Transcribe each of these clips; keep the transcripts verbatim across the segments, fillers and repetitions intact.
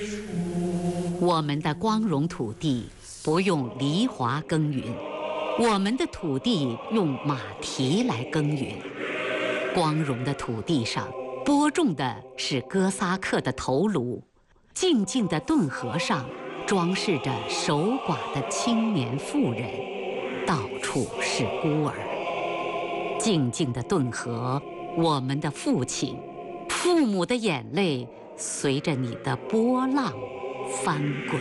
我们的光荣土地不用犁铧耕耘，我们的土地用马蹄来耕耘。光荣的土地上播种的是哥萨克的头颅，静静的顿河上装饰着守寡的青年妇人，到处是孤儿。静静的顿河，我们的父亲，父母的眼泪随着你的波浪翻滚。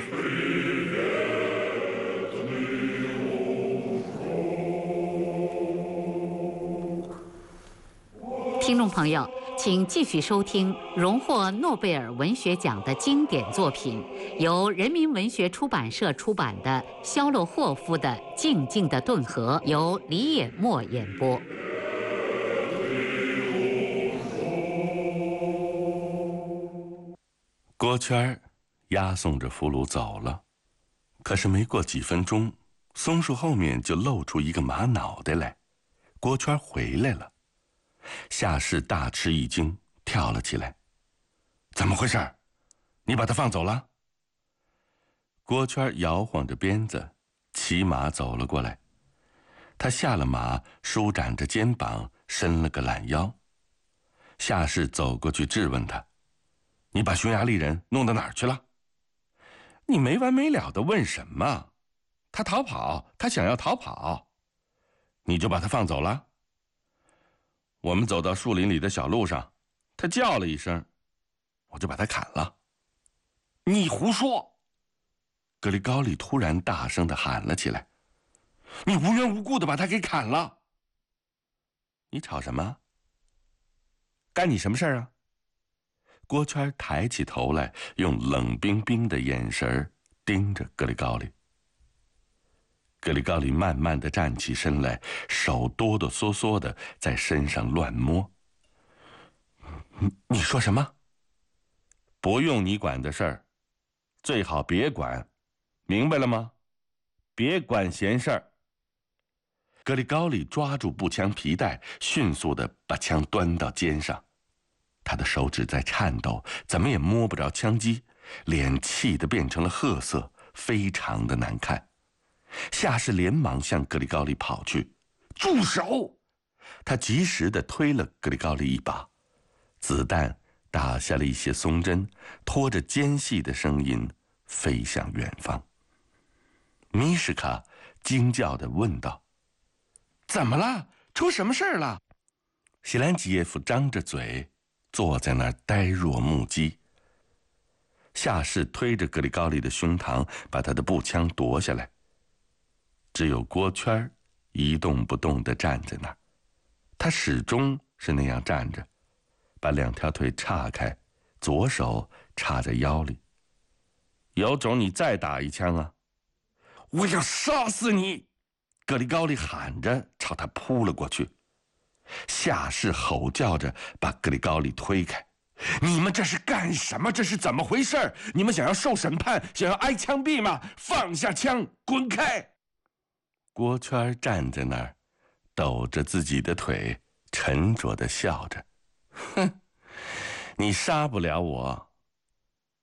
听众朋友，请继续收听荣获诺贝尔文学奖的经典作品，由人民文学出版社出版的肖洛霍夫的《静静的顿河》，由李野墨演播。 郭圈押送着俘虏走了，可是没过几分钟，松树后面就露出一个马脑袋来。郭圈回来了，夏氏大吃一惊，跳了起来：“怎么回事？你把他放走了？”郭圈摇晃着鞭子，骑马走了过来。他下了马，舒展着肩膀，伸了个懒腰。夏氏走过去质问他：“你把匈牙利人弄到哪儿去了？”“你没完没了的问什么？他逃跑，他想要逃跑，你就把他放走了？”“我们走到树林里的小路上，他叫了一声，我就把他砍了。”“你胡说！”格里高利突然大声地喊了起来，“你无缘无故地把他给砍了！你吵什么？干你什么事儿啊？”郭圈抬起头来，用冷冰冰的眼神盯着格里高利。格里高利慢慢地站起身来，手哆哆嗦嗦地在身上乱摸。你“你说什么？不用你管的事儿，最好别管，明白了吗？别管闲事儿。”格里高利抓住步枪皮带，迅速地把枪端到肩上。他的手指在颤抖，怎么也摸不着枪机，脸气得变成了褐色，非常的难看。夏氏连忙向格里高利跑去：“住手！”他及时地推了格里高利一把，子弹打下了一些松针，拖着尖细的声音飞向远方。米什卡惊叫地问道：“怎么了？出什么事了？”希兰吉耶夫张着嘴坐在那儿呆若木鸡。夏氏推着格里高利的胸膛，把他的步枪夺下来。只有郭圈一动不动地站在那儿，他始终是那样站着，把两条腿岔开，左手插在腰里。“有种你再打一枪啊！”“我要杀死你！”格里高利喊着朝他扑了过去。夏氏吼叫着把格里高利推开：“你们这是干什么？这是怎么回事？你们想要受审判，想要挨枪毙吗？放下枪，滚开！”郭圈站在那儿，抖着自己的腿，沉着地笑着：“哼，你杀不了我，